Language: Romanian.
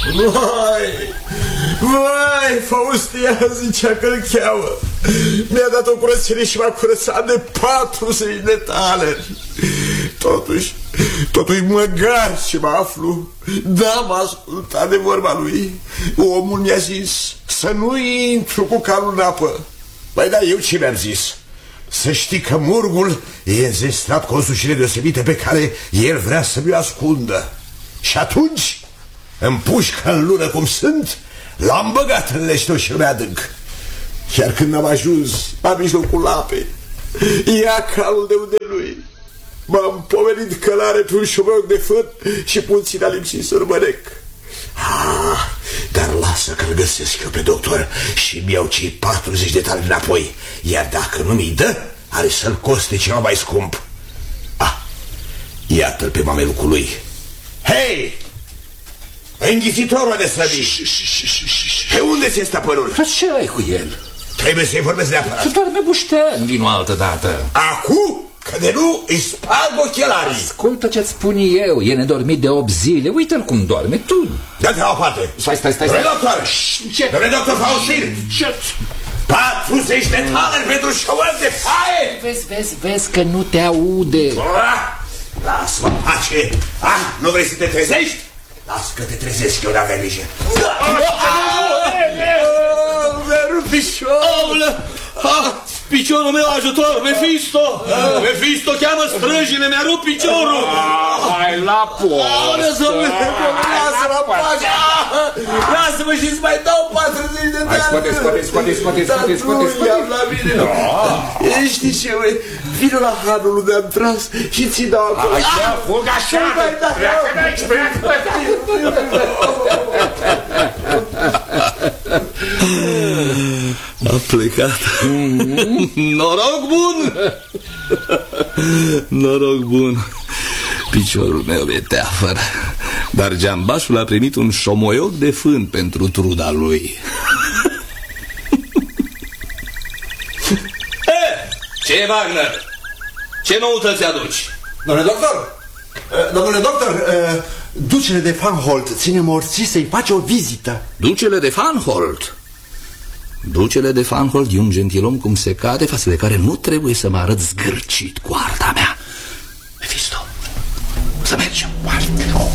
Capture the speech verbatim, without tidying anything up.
Vai, vai, Faustia zicea că-l cheamă. Mi-a dat o curățenie și m-a curățat de patruzeci de taleri. Totuși, totuși măgar ce mă aflu. Da, m-a ascultat de vorba lui. Omul mi-a zis să nu intru cu calul în apă. Băi, da, eu ce mi-am zis? Să știi că murgul e înzestrat cu o sușire deosebită pe care el vrea să mi-o ascundă. Și atunci, în pușcă în lună cum sunt, l-am băgat în leșteul cel mai adânc. Chiar când am ajuns la mijlocul apei, ia calul de unde lui. M-am pomenit călare pe un șoboc de fân și puțin a lipsit să-l mănec. Ah, dar lasă că-l găsesc eu pe doctor și mi-iau cei patruzeci de taleri înapoi. Iar dacă nu mi-i dă, are să-l coste ceva mai scump. Ah, iată-l pe mamelucul lui. Hei! Înghițitorul de slăbit! Pe unde ți-e stăpânul? Ce ai cu el? Trebuie să-i vorbesc neapărat. Să doarme buștean, vino altă dată. Acum? Că de nu îi sparg ochelarii. Ascultă ce-ți spun eu, e nedormit de opt zile. Uite-l cum doarme tu. Dă-te la o parte. Stai, stai, stai. Domnule doctor! Ce? Domnule doctor Faustin! Ce? patruzeci de taleri pentru șovăl de paie! Vezi, vezi, vezi că nu te aude. Ah, lasă-mă pace. Ah, nu vrei să te trezești? Lasă că te trezesc eu, n-avea grijă. Mi-a rupt piciorul. Piciorul meu, ajutor, Mefisto! Mefisto, cheamă străjile, mi-a rupt piciorul! Hai la post! Lasă-mă pace! Lasă-mă și-ți mai dau patruzeci de taleri! Hai, scoate, scoate, scoate, scoate, scoate, scoate, scoate! La mine! Știi ce, măi? Vino la hanul unde am tras și ți dau acolo! Hai, ia, fug așa! Pleacă de aici, pleacă! A plecat. Noroc bun! Noroc bun. Piciorul meu e teafăr, dar geambașul a primit un șomoioc de fân pentru truda lui. He, ce e, Wagner? Ce noutăți aduci? Domnule doctor, domnule doctor, ducele de Fanholt ține morții să-i face o vizită. Ducele de Fanholt? Ducele de Fanholt e un gentilom cum se cade, față de care nu trebuie să mă arăt zgârcit cu arta mea. Mefisto, să mergem.